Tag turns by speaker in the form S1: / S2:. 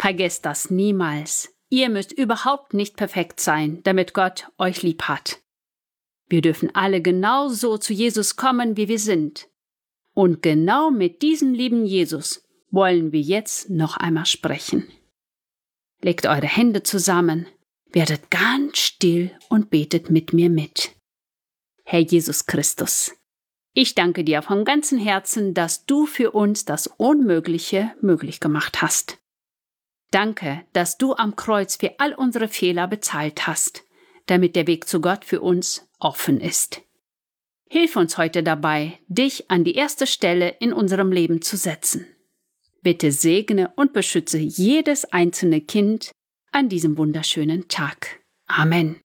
S1: Vergesst das niemals. Ihr müsst überhaupt nicht perfekt sein, damit Gott euch lieb hat. Wir dürfen alle genau so zu Jesus kommen, wie wir sind. Und genau mit diesem lieben Jesus wollen wir jetzt noch einmal sprechen. Legt eure Hände zusammen, werdet ganz still und betet mit mir mit. Herr Jesus Christus, ich danke dir von ganzem Herzen, dass du für uns das Unmögliche möglich gemacht hast. Danke, dass du am Kreuz für all unsere Fehler bezahlt hast, damit der Weg zu Gott für uns offen ist. Hilf uns heute dabei, dich an die erste Stelle in unserem Leben zu setzen. Bitte segne und beschütze jedes einzelne Kind an diesem wunderschönen Tag. Amen.